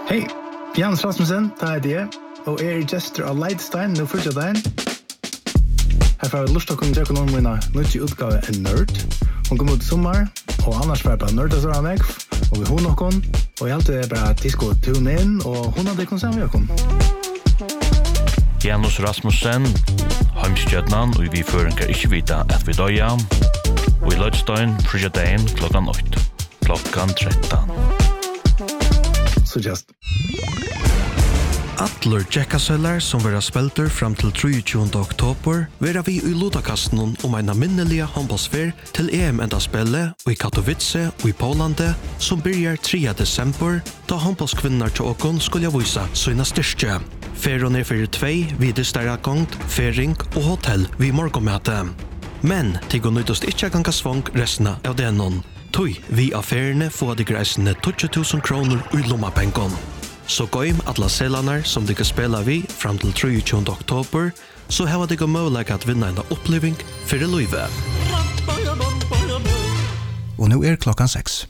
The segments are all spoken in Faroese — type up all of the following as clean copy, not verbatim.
Hej, Jens Rasmussen, det er det, og gestor av Leidstein, nå fortsatt dagen. Her får jeg lyst til å kunne trekke noen mine nødvendige utgave en nerd. Hun kommer ut i sommer, og annars får jeg bare nørda så meg, og vi har noen, og jeg alltid er bare til å tune inn, og hun hadde ikke sammen med dere. Jens Rasmussen, heimstjøtnan, og vi føringer ikke vite at vi døya, og i Leidstein fortsatt dagen klokkan 8, klokkan 13. Så just. Atler Jackaseller som vera spelter fram til 23. oktober vera vi i Lodakasten om en minnelige håndballsfer til EM-enda-spillet og i Katowice og i Polande som byrjar 3. desember da håndballskvinner til åkon skulle vise sina styrke. Ferron er for 2 videsteragongt, fering og hotell vid morgomøte. Men til å nøydost ikke ganga svang resten av dennon. Tøy vi affærene få de greisene 20.000 kroner i lommapengon. Så goim alla selanar som de kan spela vi fram til 23. oktober, så hava de gå mulig at vinna en oppleving for løyve. Og nå klokkan 6.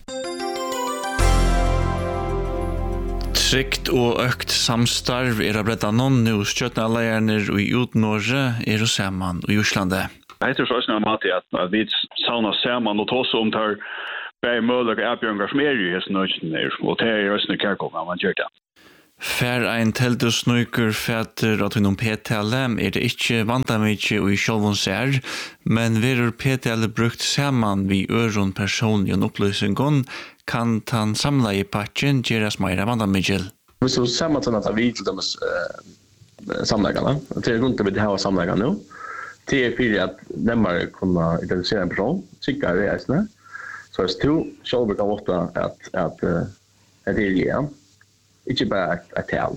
Trygt og økt samstarv er bredda noen nå stjøtnaleierne i Ut-Norge er og saman i Oslandet. Jeg tror så også at vi sauna saman og tås om tar bare mulige avbjørnger som er i hesten nøyden, og det er også nøy kærkomna, man gjør det. Fær ein teltusnøyker fætter at hun PTL er det ikke vandamidje og i sjølvun ser, men verur PTL brukt saman vi øron personlig opplysningon, kan tan samla i patchen gjeras meira vandamidje. Hvis du saman sånn at vi til dem samleggene, til grunn til vi har samleggene nå, til fyrir at nemmere kunne identifisere en person, sikkert reisende, så hvis du selv kan våte at det er igjen, ikke bare et tal.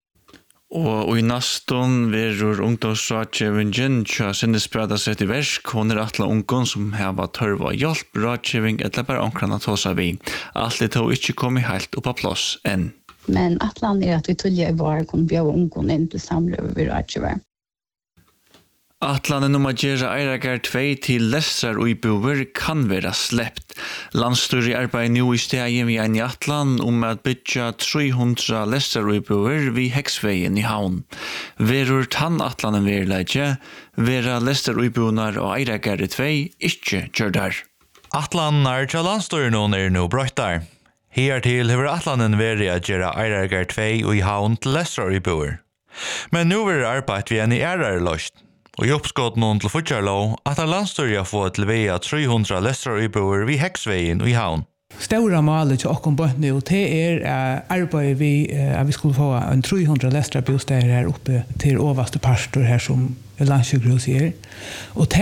Og i naston verur ungdomsrådgjøvingen tja sinne spreda seg til versk, hun atla ungdom som heva tørva hjelp, rådgjøving eller bare omkrana tåsa vi. Alt er to ikke kommet helt opp av plass enn. Men atlan er at vi tullige var kunne bjøve ungdom inn til samløver vi rådgjøver. Atlanen om å gjøre Eiragar 2 til Lestrar og Ibover kan være slept. Landstyret arbeider nå i stedet med en atlan om at bytja 300 Lestrar og Ibover ved Heksveien i Havn. Verur tann atlanen verleidje, vera Lestrar og Ibover og Eiragar 2 ikke gjør der. Atlanen til landstyret er nå brøttar. Hertil hever atlanen vært å gjøre Eiragar 2 og i Havn til Lestrar og Ibover. Men nå vil arbeid vi en i løst. Og i oppskått noen til fortjarlov at landstyret får til veia 300 Lestrar og Ibover ved Heksveien og i Havn. Stora målet til åkken bøtt nå, det arbeid vi at vi skulle få en 300 Lestrar bostäder her oppe til overste pastor her som Landsjøgrus sier. Og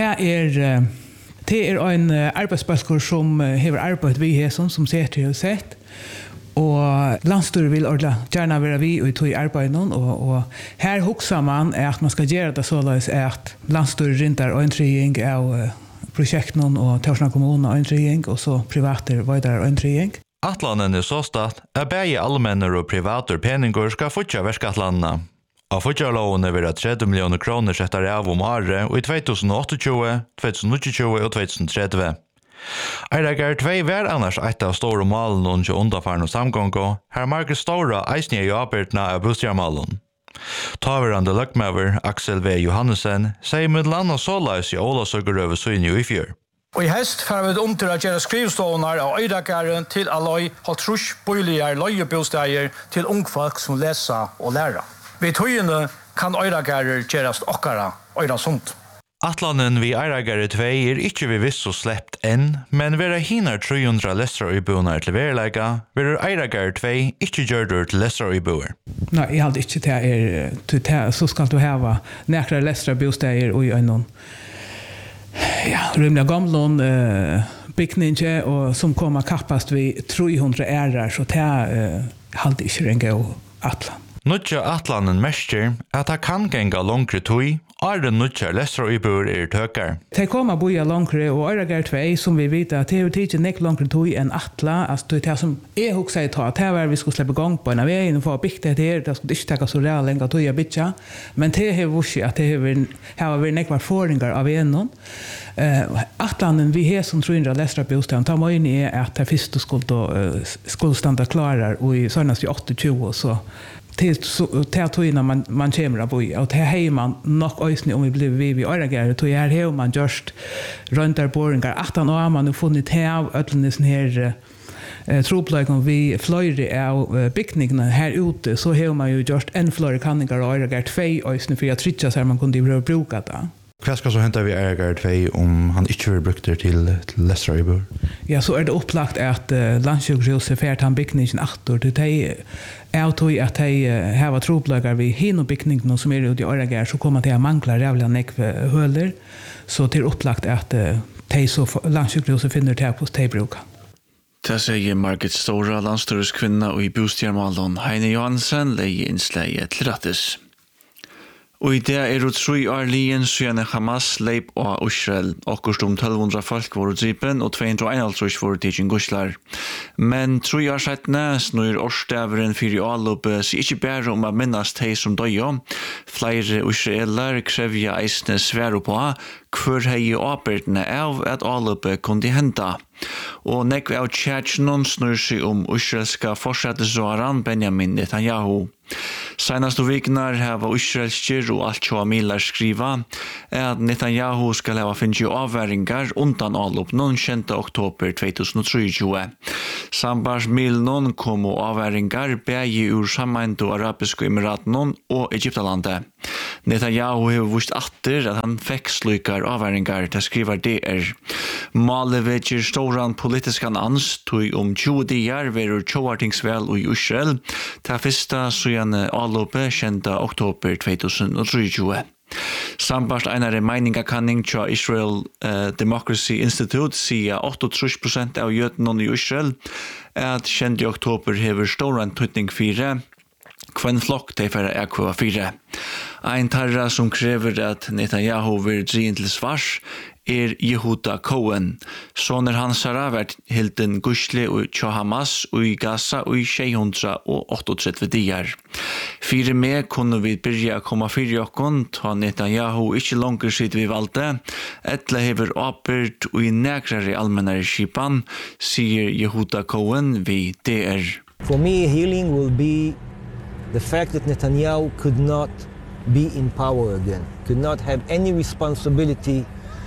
det er en arbeidsbølsker som hever arbeid vi her som ser til å sett. Og landstyret vil gjerne være vi og tog i arbeidet og her hokser man at man skal gjøre det således at landstyret rindar øyntrying av prosjekten og Torsland kommune øyntrying og så privater videre øyntrying. Atlanen er så stad at begge allmenner og privater peninger skal fortja verskatlandene. Av fortjarlovene vil 30 millioner kroner setter av om året og i 2028, 2029 og 2030. Eiragar 2 var annars et av store malen under underfaren og samgångo, her marker store eisne i arbeidene av bostjarmalen. Taverande løkmever Axel V. Johannesson sier med land og såleis i Ålasøgerøve søgni i fjør. Og i hest får vi til å gjøre skrivstående av Eiragaren til alløy halvtrusj bøylige løyebosteier til ungfolk som leser og lærer. Ved tøyene kan Eiragarer gjøres okkara øyrasunt. Atlanen vi Eiragar 2 er ikke vi viss og slept enn, men vera hinar 300 Lestrar og Ibover til verleika, vera Eiragar 2 ikke gjør til Lestrar og Ibover. Nei, jeg hadde ikke til så skal du hava nekra Lestrar bosteier og i øynon rymliga gamlån bygninge og som kommer kappast vi 300 ærer, så det hadde ikke en god atlan. Nutja atlanen mestjer at det kan genga långre tøy, den nutja lestraibur tøkar. Det kommer boja långre og Øyrager 2 som vi vet at det har tidsi nek långre tøy enn atla, altså det som jeg hoksa i ta, det var vi skulle slippe gang på en av veien og få byggt det her, det skulle ikke teka så real lenga tøy bytja, men det har vursi at det har vært nekvar foringar av enon. Atlanen vi har som 300 lestrabostad, ta må inn i at det første skulle standa klarar og i sørnast i 28 så till tøyna man kommer av og det har man nok øysni om vi blir vi Øyrager, tøy har man gjørst røntarboringar, at han har man funnet av ødlennesen her tropløyken vi fløyre av bygningene her ute, så har man jo gjørst en fløyre kanningar og Øyrager 2 øysni for jeg trytja så man kunne bruka det. Hva skal så hente vi Øyrager 2 om han ikke vil bruke det til lestraibur? Ja, så det opplagt at landsjukhuset fært han bygningen aktor til de tog at de har tropløyger vi hino bygningen som ute i Øyrager, så kommer de å mangla rævlig nekve høler, så det opplagt at de så landsjukhuset finner til hos de bruker. Det sier Margit Stora, landstyrskvinna og i Bostjärmalon, Heine Johansen, leie innsleie til rattes. Og i det 3 år lien siden Hamas leip av Israel. Akkurat 1200 folk var dripen og 251 var tidsin guslar. Men 3 år settene snur årsdæveren fyrir avløpet seg ikke bare om å minnes de som døy. Flere israeler krevja eisne svære på hver hei åperdene av at avløpet kunne henta. Og nekve av tjertjenon snur seg om israelska fortsettesvaran Benjamin Netanyahu. Senast og viknar hava israelskir og alt-tjoamilar skriva at Netanyahu skal hava finnst avværingar undan avlopp 9. oktober 2023. Sambars milnon kom og avværingar begge ur sammeindu arabiske emiraten og Egyptalandet. Netanyahu hever vust atter at han fekk slukar avværingar til skrivar DR. Male vekir storan politiskan anst tog 20 diar verur tjoartingsvel og i Israel til fyrsta sujane avloppet 10. oktober 2023. Sambart einare meiningakanning tja Israel Democracy Institute sier 38% av jødene i Israel at 10. oktober hever storan tutning 4 kvann flokk de færre ekva 4. Ein tarra som krever at Netanyahu vil drien til svars Yehuda Cohen. Soner hans har vært hilden gusle og tja Hamas og i Gaza og i 638 diar. 4 med kunne vi byrja å komme 4 okkon, ta Netanyahu ikke langer siden vi valgte, etle hever åpert og i nekrare allmennare skipan, sier Yehuda Cohen vi DR. For me, healing will be the fact that Netanyahu could not be in power again, could not have any responsibility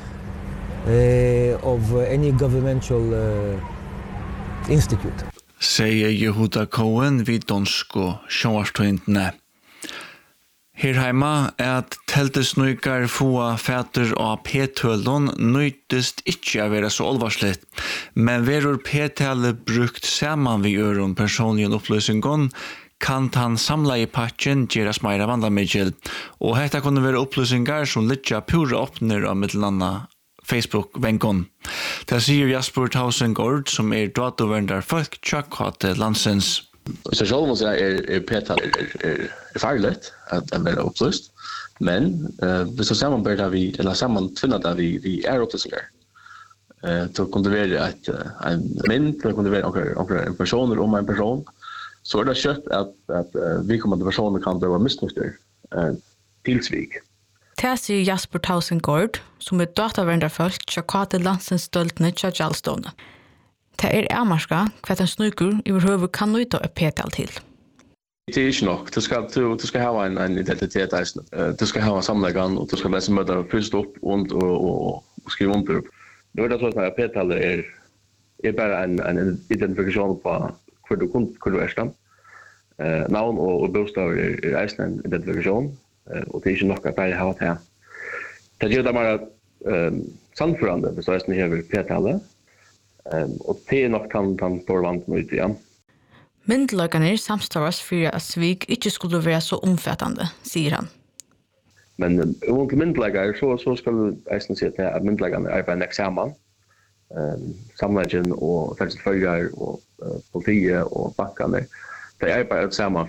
of any governmental institute. Sier Yehuda Cohen vid donsko sjåarstøyntene. Her heima at teltesnøykar få fæter av p-tølon nøytest ikkje å være så alvarslitt, men verur p-tale brukt saman vi øron personlige oppløsningen kan han samla i patchen gjeras meira vandamidjel, og hetta kunne være oppløsningar som litja pura oppner av middelanda Facebook-venkon. Det sier Jasper Tausengård, som dataverndar folk tjakkate landsens. Så selv må jeg p-tal farligt at være oppløst, men hvis du sammenbør vi, eller sammentvinner det vi oppløsninger, så kunne det være en mynd, det kunne være en person om en person, så det kjøtt at vi kommende personer kan være misnøyster tilsvig. Det sier Jasper Tausengård, som dataverndar-folk tjakkate landsens støltene tja Gjallstående. Det marska hva den snukur i høver kan nøyta et p-tal til. Det ikke nok. Du skal ha en identitet, du skal ha samleggan, og du skal lese møter først opp og skrive under. Nå det sånn at p-talet bare en identifikasjon på hvor du stand. Navn og bostad eisen en identifikasjon, og det ikke nok at jeg har det her. Det gjør det bare sannførende hvis du eisen hever p-talet, og det nok kan stå vant med ut igjen. Myndløkene samstavas for at svig ikke skulle være så omfattende, sier han. Men om til myndløkene så skal du eisen si at myndløkene bare nek sammen. Samleggen og fellesfølger og politiet og bakkene. det är bara ett samma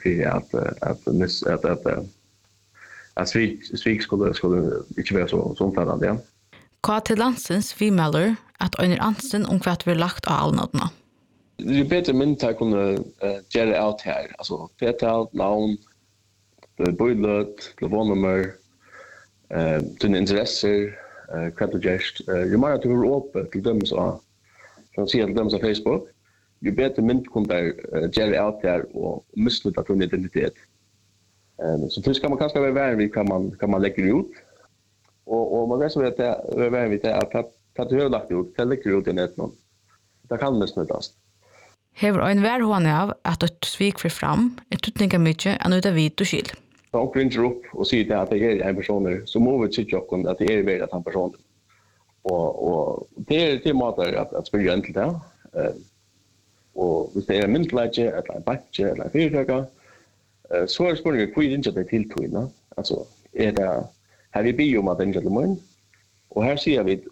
för att svik skulle inte vara så omfattande. Ja. Hva til landsens vi melder at øyner ansen om hva vi lagt av allnådene? Det är bättre mynta kunna göra out här. Alltså petal, navn, bojlöt, telefonnummer, dina intresser, vad du gärst. Ju mer att du är öppen till dem så kan se till dem på Facebook. Ju bättre mynt kunna göra out här och missluta din identitet. Så först kan man kanske vara värd vid kan man lägga ut. Och man kan så att det är värd vid att du har lagt ut, det lägger ut i nätet. Det kan misslutas. Hever ein værhående av at et svik for fram, tutninga mykje enn ut av vid og skil. Når onkel ringer opp og sier at det er en person, så må vi sitte okken at det er verdt at han personen. Og det er måter at spørre en til det. Og hvis det er en myndleggje, eller en batje, eller en fyrtøkker, så er spørsmålet hvor ringer det til togene. Altså, er det her vi bier om at det ringer til munn, og her sier vi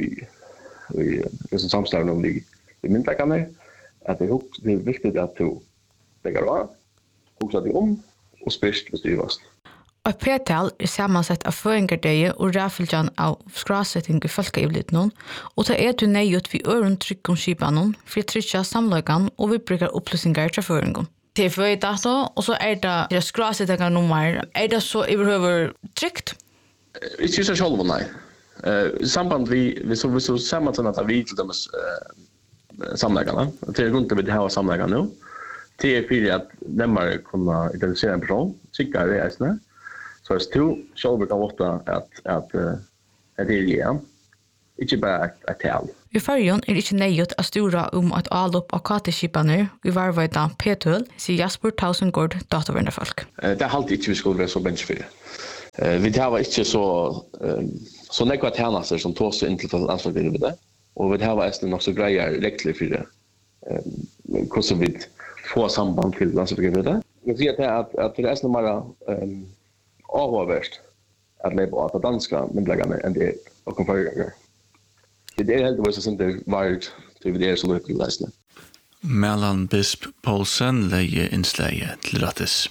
i samstående om vi myndleggene, att det är viktigt att du lägger av, huxar dig om och spyrst hvis du gjørs. Og PTL er sammansett av føringardeie og ræfyljan av skrasetting i folkeivlitnån, og det er du nøyut vi øren trykkonskipanon, for trykja samløygan, og vi brukar opplysningar til føringon. Det er for data, og så er det skrasettingar nummer. Er det så overhøver trykt? Ikke så sjálv, nei. Samband vi så sammansett av vi til dem samläggarna. Det är runt det här samläggarna nu. Det är för att nämmer kunna identifiera en person, cykla resna. Så är det själva kan ofta att det är igen. Inte bara ett tal. I förrjon är det inte nöjt att stora att allop av kateskipaner i varvajda P-tull, säger Jasper Tausengård, datavärnarfolk. Det är alltid inte vi skulle vara så bench för det. Vi har inte så nekva tjänster som tås in till ansvarsgivare med det. Och vi har även också grejer regler för det. Hur vi får samband till landsbygden. Jag ser att det är nästan bara avvärst att leva av danska myndigheterna än det och kan förgångar. Det är helt enkelt inte varit till det så mycket läsna. Mellan Bisp Poulsen leie innsleie til rattes.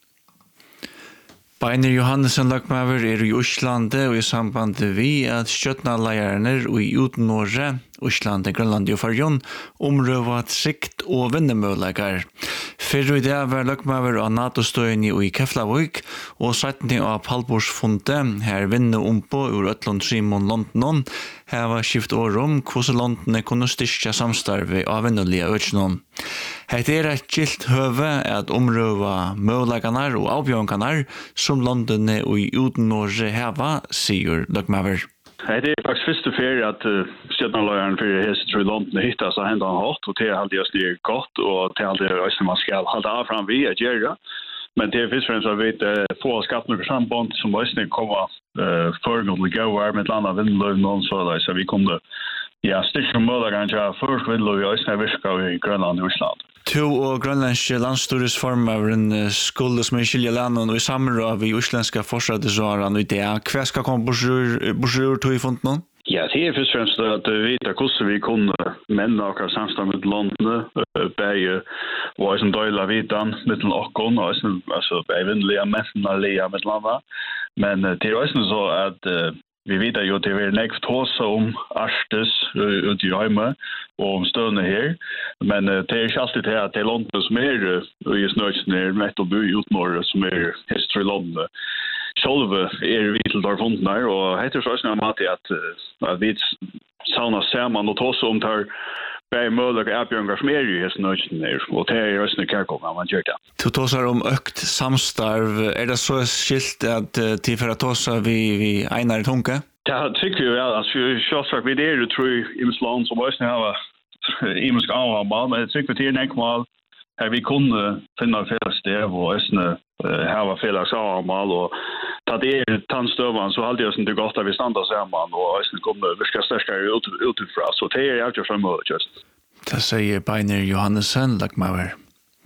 Beiner Johannesson Løkmaver er i Oslandet og i samband vi at skjøtnaleierne i Utenåre, Oslandet, Grønland og Farjon omrøva trygt og vinnemølegar. Fyrr i det var Løkmaver av NATO-støyene i Keflavik og 17. av Palborsfondet her vinne på ur Øtlund Simon London. Her var skift årom hvordan London kunne styrke samstarve av vinnelige økene. Het er et gilt høve at omrøva møleganar og avbjørnganar som London og i Utenåre heva, sier Løkmaver. Det är faktiskt första ferie att stjärnalöjaren för Hester i London hittas och hända hårt och det är alltid det gott och det är alltid det man ska hålla av fram vid att göra. Men det är först och främst att vi får skapa några samband som måste komma föregående gåvar med ett annat vindlöv någon så vi kunde styrka möjligheten att först vindlöv i Östnä virka i Grönland och Island. To og grønlandske landstyresformaveren skulle som skilja landet og i samråd i uslenska forsvarsråden og det. Hva skal komme borsur to i fonten? Ja, det är först och främst att veta hur vi kunde männa och samstå med landet, bäge och en del av vitan mittel okkon och alltså bävindliga männliga med landa. Men det är också så att vi vet ju att det är näkt hosa om Arstes ut i Heime och om stövne här. Men det är inte alltid det att det är London som är i snöjsen med att bo i Utnorre som är History London. Själva är vi till där fonten här och heter så också att vi sauna samman och hosa om tar bei möjliga erbjörngar som är i snöjsen och det är också kärkomna man gör det. Du tosar om ökt samstarv. Är det så skilt att tillföra tosa vi einar i tunga? Ja, tycker jag väl. Alltså, självklart vi det tror jag i Island som måste ha imensk avval, men jag tycker det är nekmal här vi kunde finna fel steg och östne ha fel avval och ta det tannstövan så hade jag inte gott att vi stannar samman och östne kommer vi ska stärka utifrån så det är jag för mig just. Det säger Beiner Johannesson Løkmaver.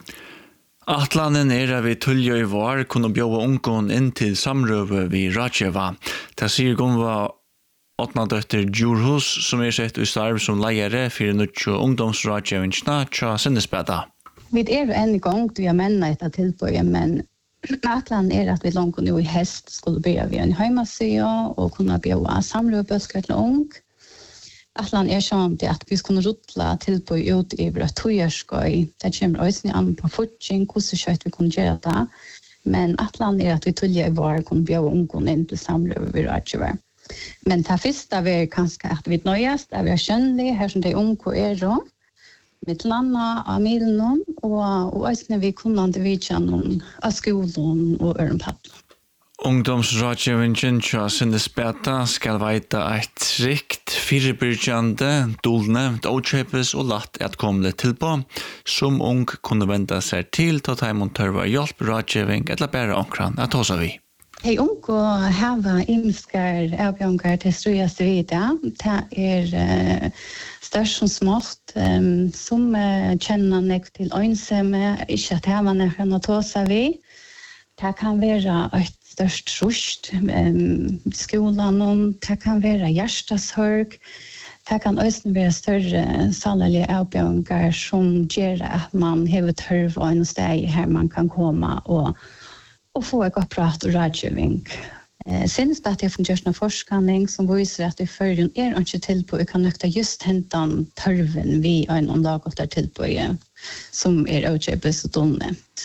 Atlanen er vi tullja i var kunne bjøve ungen inn til samrøve vid Rajeva. Det sier Gunva åttnadøtter Djurhus som sett i starv som leiere for nødtjå ungdomsrajevinsna tja Sinnesbeda. Vi är en igång vi har männa ett tillbörja men atlan är att vi långt nu i häst skulle börja vi en hemmasida och kunna bjuda samrådböcker till ung. Atlan är sånt att vi skulle rutla tillbörja ut i våra tojarskoj. Det kommer också an på fortsättning hur så vi kunde göra det. Men atlan är att vi tydliga var kunde bjuda ung in till samråd vi rör. Men det första är kanske att vi nöjast, att vi är känliga här som det unga är då. Med landa av milen och också vi kunnande vidkänna av skolan och öronpaddla. Ungdomsrådgivningen til Sindesbeta skal veita et rikt, firebyrgjande, dolnevnt, åkjøpes og latt at komme tilpå, som ung kunne vende seg til til at de tørva hjelp, rådgivning eller bare omkran at hos vi. Hei unge hava imskar avbjørngar til strøyast vida. Det størst som smått, som kjenner nek til øynsomme, ikke at hava nekran å ta seg vi. Det kan være et størst trusht skolan, det kan være hjertashørg, det kan også være større sannlige avbjørngar som gjør at man hever tørv og en steg her man kan komme og få et godt prat og rådgivning. Senest at jeg fungerer en forskning som viser at i førjen ikke tilpå, vi kan nøkta just hentan tørven vi en omlaget tilpå, som åkjøpes og donnet.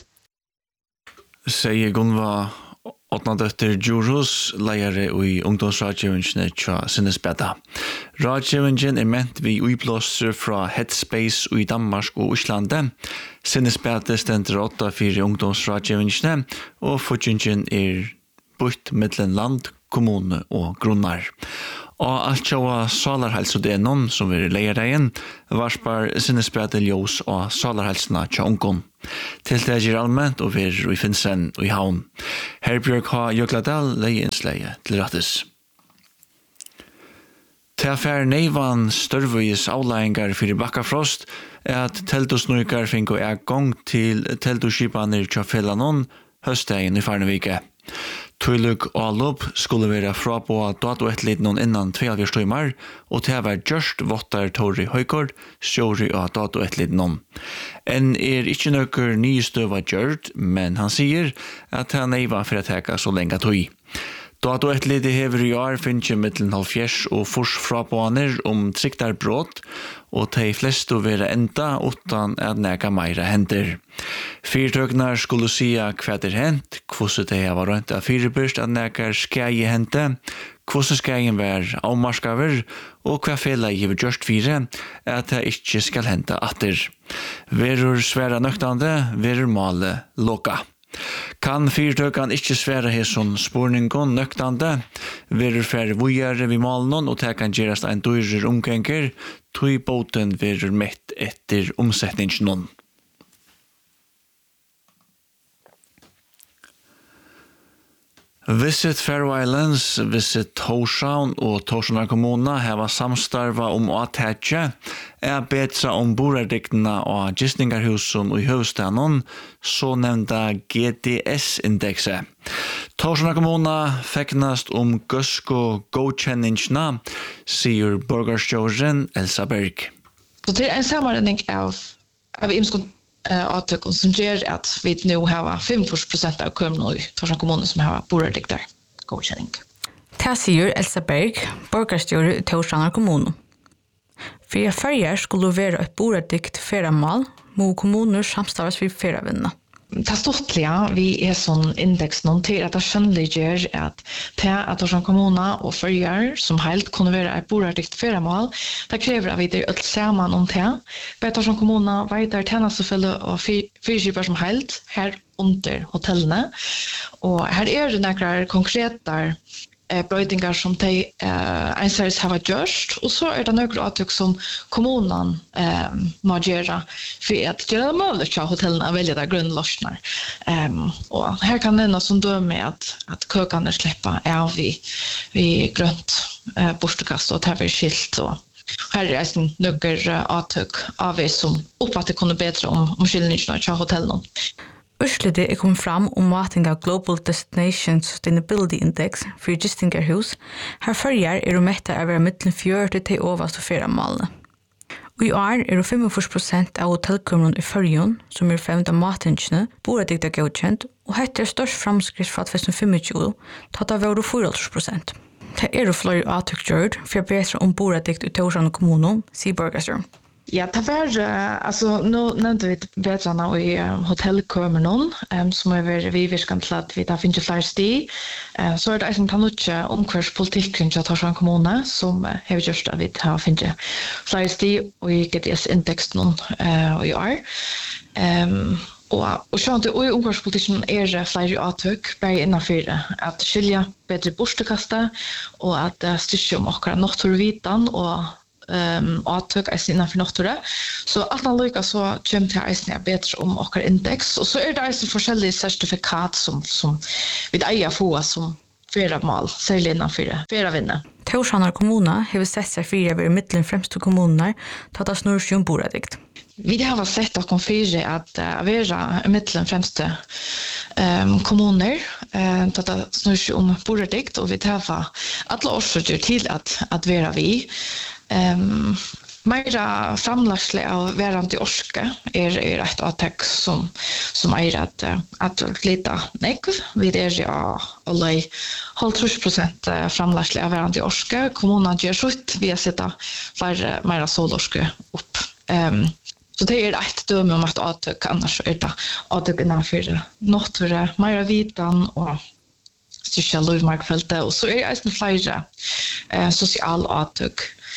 Sier Gunva Åtnadøtter Djurhus, leiere i ungdomsrådgivningen til Sindesbeta. Rådgivningen ment vi uiblåser fra Headspace i Danmark og Íslande. Sindesbeta stender 8-4 ungdomsrådgivningen, og fortjingen bytt mellom land, kommune og grunnar. Og alt sjåa salarhelsedenon, som vi leier igjen, varspar Sindesbeta ljós og salarhelsena til ungen. Tiltager allmänt og vi i Finnsen og i Havn. Herbjørg har Jøgladal leiensleie til rattes. Til affær neivan størvøyes avleiengar fyrir Bakkafrost at teltosnurkar finko gang til teltoskipaner til Fellanon høstdagen i Farnevike. Tulluk Alup skulle være fra på datoetlidnon innan 2 timer, og til å være just vottar Tori Høykord, stjåri av datoetlidnon. En ikke nøkker nye støva gjørt, men han sier at han var for å teka så lenge tog. Datoetlid hever i år finnes mittelen 70 og fors frapåaner triktar brott, og de fleste være enda utan at nega meira hender. Fyrtøknar skulle sia hva hent, hvordan de har rønt av fyrbørst at nega skei hente, hvordan skeien var avmarskaver, og hva fela giver gjørst fire, at det ikke skal hente atter. Verur sværa nøktande, verur male loka. Kan fyrtøkan ikke svære hesson spurningon nøktande, verur færre vujare vi malen, og det kan gjerast en dyrer omkenker, tog båten verur mett etter omsetningsnån. Visit Faroe Islands, Visit Tórshavn og Tórshavnar kommuna hava samstarva å tætje betra borardiktene og gistingarhusen i høvestaden, så nevnta GDS-indekset. Tórshavnar kommuna feknast Gusko godkjenningsna, sier borgarstjåren Elsa Berg. Så det en sammanligning av imskott avtøkken som gjør at vi nå har 5% av kommunen i Tórshavnar kommune som har borardikter godkjenning. Det sier Elsa Berg, borgarstjåre i Tórshavnar kommune. For færger skulle være et borardikt feramal, må kommuner samstaves for feravinna. Det stortliga vi sån index någon till att det skönliggör att Tórshavnar kommuna och färger som helt kunde vara ett borardikt feramal, det kräver att vi det öll samman om det. Tórshavnar kommuna vidare tjänstefälle och fyrskipar som helt här under hotellene. Och här det några konkreta brøydingar som de einsæres har gjørst, og så det några avtryk som kommunen må gjøre for at gjøre det mulig til hotellene å velge der grunnløsner. Og her kan det noe som døme at køkene slipper av vi grønt borstekast og tar vi skilt. Og her det några avtryk av vi som oppfatter kunne bedre om skyldningene til hotellene. Urslitet kom fram mating av Global Destination Sustainability Index for gistingarhus. Her fyrjar metta av være mittlen 40 til overst og feramalene. Og I år er 45% av hotellkommunen I Førjøen, som 5 av matingene, boredigta godkjent, og hette størst framskritt fra 2025, tatt av 4,4%. Det flere avtrykkgjørd for å bedre om boredikt I Torsjøen kommunen, sier Borgerstrøm. Ja, det var, alltså nu nämnde vi bättre I hotellkommunen som vi viskar till att vi där finns fler sti. Så är det en tanke omkvärspolitik kring Torsjøen kommune som har gjort att vi har finns fler sti och I GTS index någon I år. Och så att I omkvärspolitiken är det fler avtryck bara innanför att skilja bättre bostekasta och att styrka om akkurat naturvitan och avtryck innanför natura. Så allt han lyckas så kommer till eisen bättre om och index. Och så är det eisen forskjellige certifikat som vi äger få som flera mål, särskilt innanför flera vinner. Torsjøen kommune har sett seg fire ved mittelen fremste kommuner tatt av snurrsjon boredikt. Vi har sett att konfirera att vara mittelen främste kommuner tatt av snurrsjon boredikt och vi har alla årsøker till att vara vi. Meira framlagsle av verande orske ett attack som är att lita nekv vid ja alla 0,5% framlagsle av verande orske kommunen gör sjutt vi har sett fler meira solorske upp. Så det är ett döme om att attack annars är det attack innanför natura meira vitan och social livmarkfälte och så är det flera social attack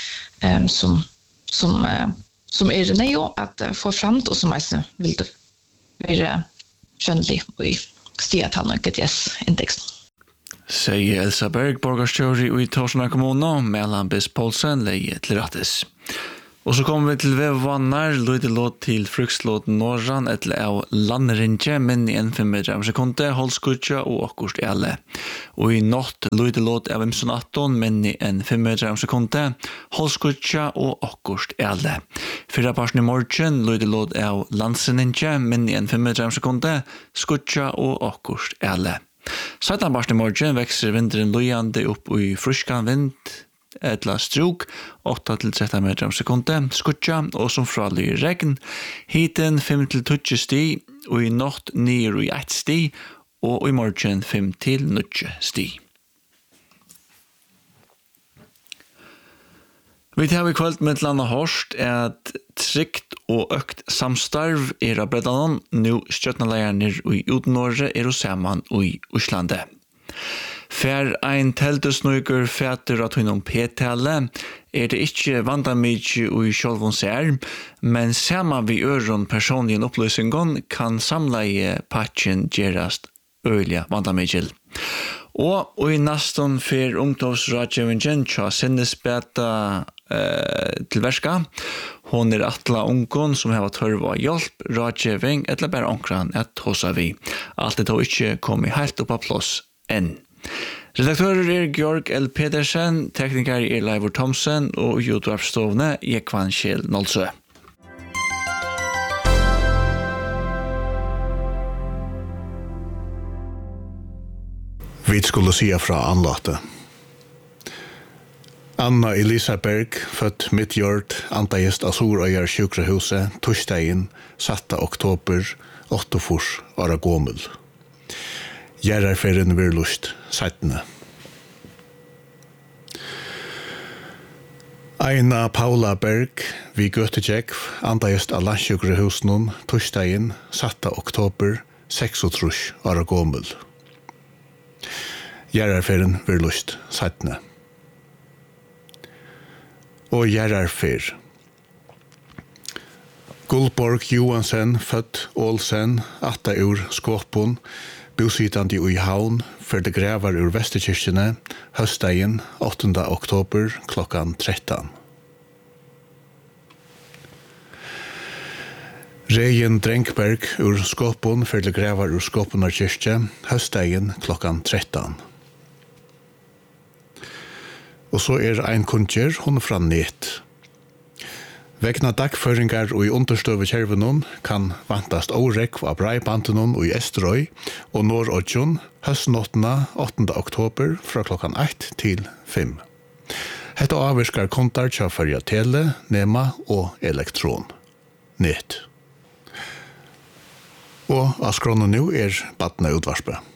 som är det neo att få fram och som alltså vill det vara skönlig I stiatalna GTS index. Säger Elsa Berg, borgarstjóri I Torsjøen kommune, Mellan Biss Poulsen, leie til rattes. Og så kommer vi til vevvannar, låt til frukslåt Norran, etter av landrinje, men I 1,5 sekunde, holdskutja og akkurst alle. Og I natt, låt av 18, men I 1,5 sekunde, holdskutja og akkurst alle. Fyra parten I morgen, låt av landsinninje, men I 1,5 sekunde, skutja og akkurst alle. Satan parten I morgen vekser vinderen lojande opp I fruskan vind, etla struk 8-13 meter om sekunde, skutja og som fralig regn, hiten 5-20 sti, og I natt 9-1 sti, og I morgen 5-9 sti. Vi tar I kveld med landa hårst at trygt og økt samstarv av breddanon, nu stjøtnaleierne I Utenåre og saman I Oslandet. Fær ein teltusnøyker fætter at hun p-tale det ikke vandamidje I sjølvun ser, men saman vi øron personlige opplysningen kan samleie patchen gerast øyla vandamidje. Og I naston fer ungdomsrådgivningen tja sinnesbeta til verska. Hon atla ungen som har tørv av hjelp, rådgivning, eller bare onkran at hosa vi. Alt det da ikke kommet helt opp av plass enn. Redaktører Georg L. Pedersen, tekniker Leivor Thomsen og utvarpstovne Jekvan Kjell Nolsø. Vi skulle sia fra anlate. Anna Elisa Berg, født midtgjørt, antagjest av Sorøyar sjukrehuset, torsdagen, 7. oktober, 8 åra gåmul. Gjerarferien vil lust, 17. Aina Paula Berg, vi gøttekjekk, antagjest av landsjukrehusen, torsdagen, 7. oktober, 6 åra gåmul. Gjerarferien vil lust, 17. Og Gjerarfer. Gullborg Johansen, født Ålsen, 8 ur Skåpun, bositande I Havn, fyrde grævar ur Vestekirkene, høstdagen 8. oktober klokkan 13. Reien Drenkberg ur Skåpun, fyrde grævar ur Skåpunar kyrkje, høstdagen klokkan 13. Og så ein kunnjer, hun fra Net. Vegna dagføringar og I understøve kjervenon kan vantast årekv av breibantenon og I Esterøy og Nord-Odjon høstnåttena 8. oktober fra klokkan 1 til 5. Hetta avvirkar kontar tja fyrja tele, nema og elektron. Net. Og av skrånen nu badna utvarspe.